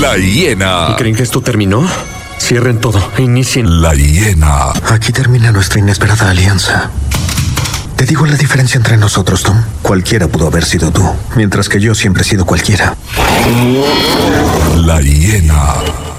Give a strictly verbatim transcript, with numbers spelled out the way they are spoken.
La hiena. ¿Creen que esto terminó? Cierren todo e inicien. La hiena. Aquí termina nuestra inesperada alianza. Te digo la diferencia entre nosotros, Tom. Cualquiera pudo haber sido tú, mientras que yo siempre he sido cualquiera. La hiena.